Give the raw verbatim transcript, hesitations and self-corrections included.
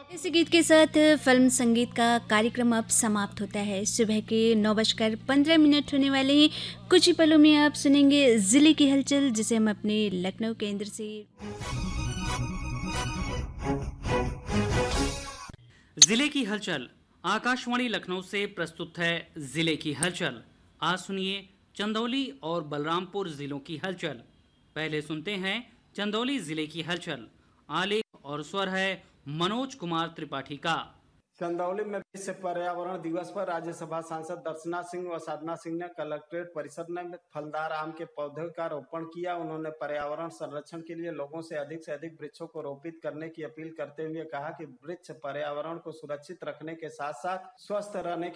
इस गीत के साथ फिल्म संगीत का कार्यक्रम अब समाप्त होता है। सुबह के नौ बजकर पंद्रह मिनट होने वाले हैं। कुछ ही पलों में आप सुनेंगे जिले की हलचल, जिसे हम अपने लखनऊ केंद्र से। जिले की हलचल आकाशवाणी लखनऊ से प्रस्तुत है। जिले की हलचल आज सुनिए चंदौली और बलरामपुर जिलों की हलचल। पहले सुनते हैं चंदौली जिले की हलचल। आलेख और स्वर है मनोज कुमार त्रिपाठी का। चंदौली में विश्व पर्यावरण दिवस पर राज्यसभा सांसद दर्शना सिंह व साधना सिंह ने कलेक्ट्रेट परिसर में फलदार आम के पौधे का रोपण किया। उन्होंने पर्यावरण संरक्षण के लिए लोगों से अधिक से अधिक वृक्षों को रोपित करने की अपील करते हुए कहा कि वृक्ष पर्यावरण को सुरक्षित रखने के साथ साथ स्वस्थ रहने के